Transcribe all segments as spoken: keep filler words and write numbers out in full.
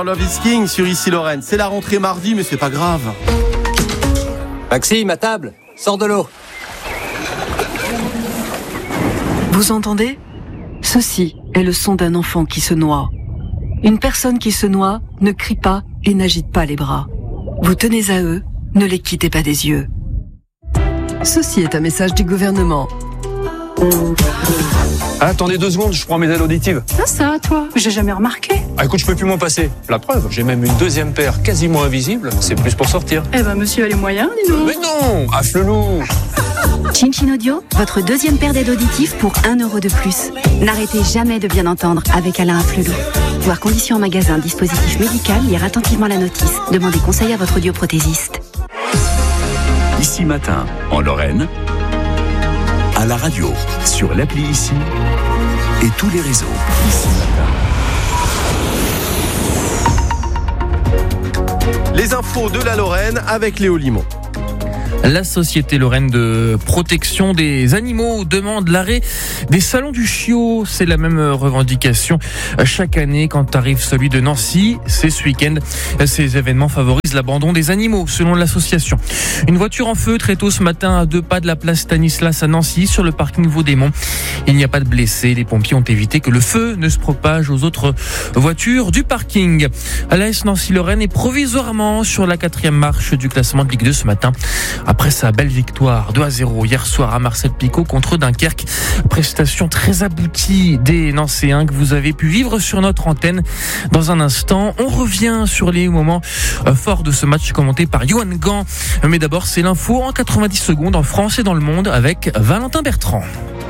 Love is King sur Ici Lorraine. C'est la rentrée mardi, mais c'est pas grave. Maxime, à table, sors de l'eau. Vous entendez ? Ceci est le son d'un enfant qui se noie. Une personne qui se noie ne crie pas et n'agite pas les bras. Vous tenez à eux, ne les quittez pas des yeux. Ceci est un message du gouvernement. Ah, attendez deux secondes, je prends mes aides auditives. Ça, ça, toi, j'ai jamais remarqué. Ah, écoute, je peux plus m'en passer. La preuve, j'ai même une deuxième paire quasiment invisible. C'est plus pour sortir. Eh ben, monsieur a les moyens, dis donc. Mais non, affle-loup. Chin Chin Audio, votre deuxième paire d'aides auditives pour un euro de plus. N'arrêtez jamais de bien entendre avec Alain Afflelou. Voir conditions en magasin, dispositif médical, lire attentivement la notice. Demandez conseil à votre audioprothésiste. Ici Matin, en Lorraine, à la radio, sur l'appli Ici et tous les réseaux. Ici Matin. Les infos de la Lorraine avec Léo Limon. La Société Lorraine de protection des animaux demande l'arrêt des salons du chiot. C'est la même revendication chaque année quand arrive celui de Nancy. C'est ce week-end. Ces événements favorisent l'abandon des animaux, selon l'association. Une voiture en feu très tôt ce matin à deux pas de la place Stanislas à Nancy, sur le parking Vaudémont. Il n'y a pas de blessés. Les pompiers ont évité que le feu ne se propage aux autres voitures du parking. L'A S Nancy-Lorraine est provisoirement sur la quatrième marche du classement de Ligue deux ce matin. Après sa belle victoire deux à zéro hier soir à Marcel-Picot contre Dunkerque. Prestation très aboutie des Nancéens que vous avez pu vivre sur notre antenne. Dans un instant, on revient sur les moments forts de ce match commenté par Johan Gant. Mais d'abord, c'est l'info en quatre-vingt-dix secondes en France et dans le monde avec Valentin Bertrand.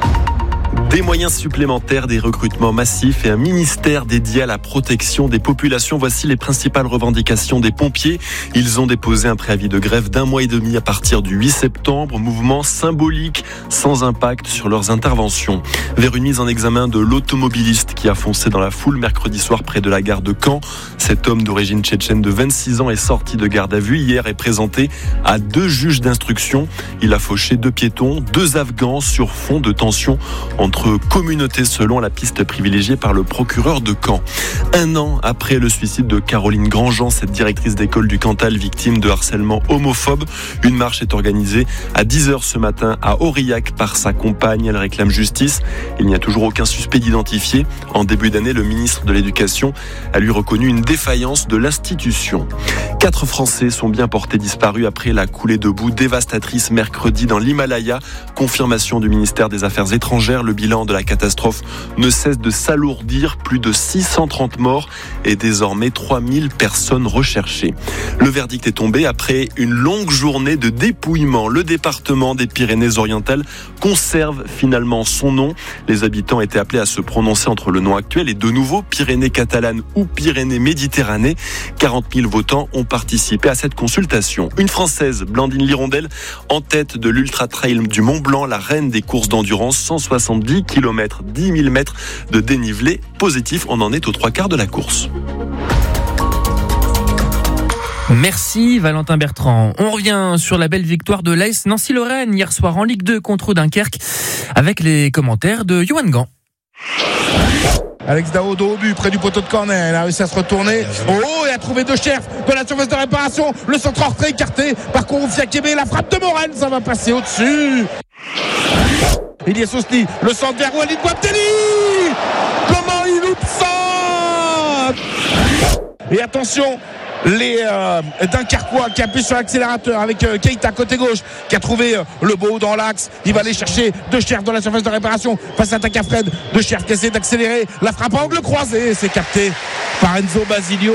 Des moyens supplémentaires, des recrutements massifs et un ministère dédié à la protection des populations. Voici les principales revendications des pompiers. Ils ont déposé un préavis de grève d'un mois et demi à partir du huit septembre. Mouvement symbolique, sans impact sur leurs interventions. Vers une mise en examen de l'automobiliste qui a foncé dans la foule mercredi soir près de la gare de Caen. Cet homme d'origine tchétchène de vingt-six ans est sorti de garde à vue hier et présenté à deux juges d'instruction. Il a fauché deux piétons, deux Afghans sur fond de tension entre communautés selon la piste privilégiée par le procureur de Caen. Un an après le suicide de Caroline Grandjean, cette directrice d'école du Cantal victime de harcèlement homophobe, une marche est organisée à dix heures ce matin à Aurillac par sa compagne. Elle réclame justice. Il n'y a toujours aucun suspect d'identifier. En début d'année, le ministre de l'Éducation a lui reconnu une défaillance de l'institution. Quatre Français sont bien portés disparus après la coulée de boue dévastatrice mercredi dans l'Himalaya. Confirmation du ministère des Affaires étrangères. Le bilan de la catastrophe ne cesse de s'alourdir. Plus de six cent trente morts et désormais trois mille personnes recherchées. Le verdict est tombé après une longue journée de dépouillement. Le département des Pyrénées-Orientales conserve finalement son nom. Les habitants étaient appelés à se prononcer entre le nom actuel et de nouveau Pyrénées catalanes ou Pyrénées-Méditerranée. quarante mille votants ont participé à cette consultation. Une Française, Blandine Lirondelle, en tête de l'Ultra Trail du Mont Blanc, la reine des courses d'endurance, cent soixante-dix kilomètres, dix mille mètres de dénivelé positif. On en est aux trois quarts de la course. Merci Valentin Bertrand. On revient sur la belle victoire de l'A S Nancy-Lorraine hier soir en Ligue deux contre Dunkerque avec les commentaires de Johan Gant. Alex Dao au but, près du poteau de corner, il a réussi à se retourner. Oh, il a trouvé deux chefs de la surface de réparation. Le centre hors très écarté par Kouroufia Kébé, la frappe de Morel, ça va passer au-dessus. Elias Osni, le centre vers Walid Bouabdelli. Comment il loupe ça? Et attention, les euh, Dunkerquois qui appuient sur l'accélérateur avec euh, Keita côté gauche qui a trouvé euh, le beau dans l'axe. Il va aller chercher De Cherf dans la surface de réparation face à Takafred. De Cherf qui essaie d'accélérer, la frappe à angle croisé, c'est capté par Enzo Basilio.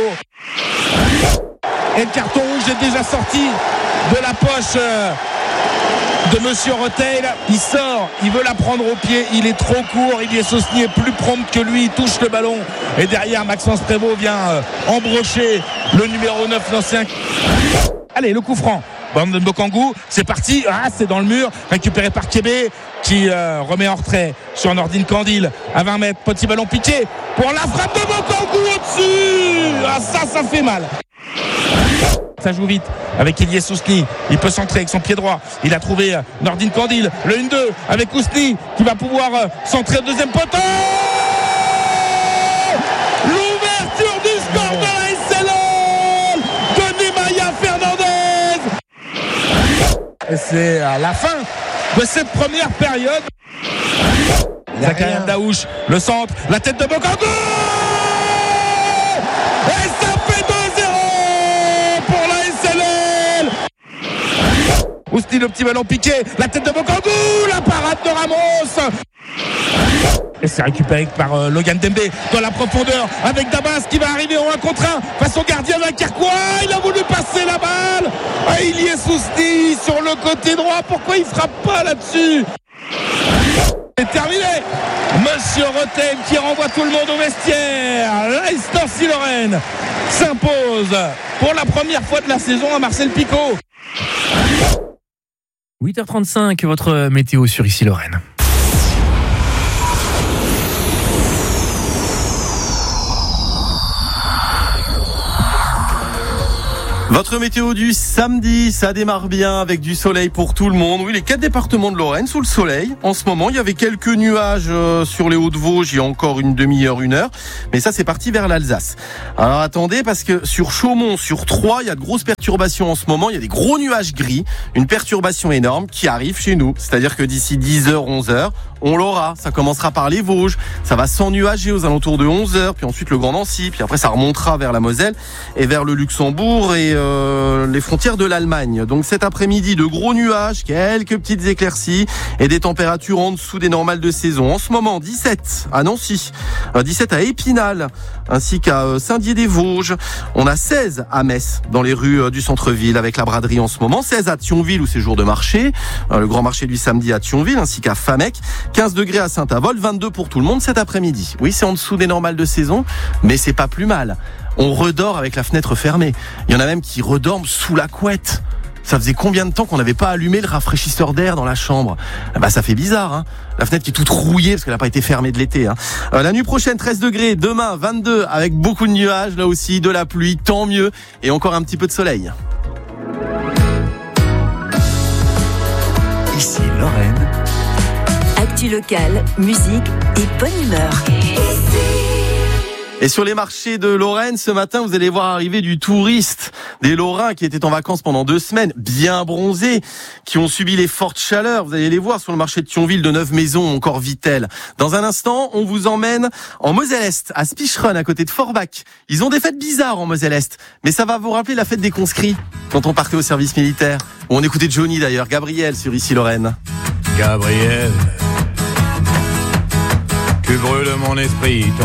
Et le carton rouge est déjà sorti de la poche euh, de Monsieur Retail. Il sort, il veut la prendre au pied, il est trop court. Elias Osni est plus prompt que lui, il touche le ballon et derrière Maxence Prévost vient euh, embrocher le numéro neuf nancéen. Allez, le coup franc, Brandon Bokangou, c'est parti. Ah, c'est dans le mur, récupéré par Kébé qui euh, remet en retrait sur Nordine Candil à vingt mètres, petit ballon piqué pour la frappe de Bokangou au-dessus. Ah, ça, ça fait mal. Ça joue vite avec Elias Osni. Il peut centrer avec son pied droit. Il a trouvé Nordine Candil. Le un deux avec Osni qui va pouvoir centrer au deuxième poteau. L'ouverture du score de la S effectué à la fin de cette première période. Zakaria Daouche, le centre, la tête de Bokangou, et ça fait deux zéro pour la S L L. Ousni, le petit ballon piqué, la tête de Bokangou, la parade de Ramos. Et c'est récupéré par euh, Logan Dembe dans la profondeur avec Dabas qui va arriver en un contre un face au gardien d'Alcarquois. Il a voulu passer la balle. Ah, il y est Ousni sur le côté droit. Pourquoi il frappe pas là-dessus? C'est terminé. Monsieur Rotem qui renvoie tout le monde au vestiaire. Leicester Issy-Lorraine s'impose pour la première fois de la saison à Marcel Picot. huit heures trente-cinq, votre météo sur Issy-Lorraine. Votre météo du samedi, ça démarre bien avec du soleil pour tout le monde. Oui, les quatre départements de Lorraine sous le soleil. En ce moment, il y avait quelques nuages sur les Hauts-de-Vosges il y a encore une demi-heure, une heure. Mais ça, c'est parti vers l'Alsace. Alors attendez, parce que sur Chaumont, sur Troyes, il y a de grosses perturbations en ce moment. Il y a des gros nuages gris, une perturbation énorme qui arrive chez nous. C'est-à-dire que d'ici dix heures, onze heures, on l'aura. Ça commencera par les Vosges. Ça va s'ennuager aux alentours de onze heures. Puis ensuite le Grand Nancy. Puis après, ça remontera vers la Moselle et vers le Luxembourg et euh, les frontières de l'Allemagne. Donc cet après-midi, de gros nuages, quelques petites éclaircies et des températures en dessous des normales de saison. En ce moment, dix-sept à Nancy, dix-sept à Épinal, ainsi qu'à Saint-Dié-des-Vosges. On a seize à Metz, dans les rues du centre-ville, avec la braderie en ce moment. seize à Thionville, où c'est jour de marché. Le grand marché du samedi à Thionville, ainsi qu'à Famec. quinze degrés à Saint-Avold, vingt-deux pour tout le monde cet après-midi. Oui, c'est en dessous des normales de saison, mais c'est pas plus mal. On redort avec la fenêtre fermée. Il y en a même qui redorment sous la couette. Ça faisait combien de temps qu'on n'avait pas allumé le rafraîchisseur d'air dans la chambre? Bah ça fait bizarre, hein. La fenêtre qui est toute rouillée parce qu'elle n'a pas été fermée de l'été, hein. Euh, la nuit prochaine, treize degrés. Demain, vingt-deux, avec beaucoup de nuages, là aussi, de la pluie, tant mieux. Et encore un petit peu de soleil. Ici Lorraine. Actu locale, musique et bonne humeur. Et sur les marchés de Lorraine, ce matin, vous allez voir arriver du touriste, des Lorrains qui étaient en vacances pendant deux semaines, bien bronzés, qui ont subi les fortes chaleurs. Vous allez les voir sur le marché de Thionville, de Neuve-Maisons, encore Vittel. Dans un instant, on vous emmène en Moselle-Est, à Spicheren, à côté de Forbach. Ils ont des fêtes bizarres en Moselle-Est, mais ça va vous rappeler la fête des conscrits, quand on partait au service militaire. On écoutait Johnny d'ailleurs, Gabriel sur Issy-Lorraine. Gabriel, tu brûles mon esprit.